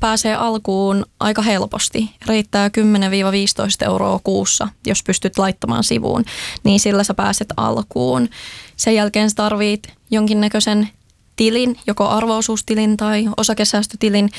pääsee alkuun aika helposti. Riittää 10-15 euroa kuussa, jos pystyt laittamaan sivuun, niin sillä sä pääset alkuun. Sen jälkeen sä tarvit jonkinnäköisen tilin, joko arvo-osuustilin tai osakesäästötilin,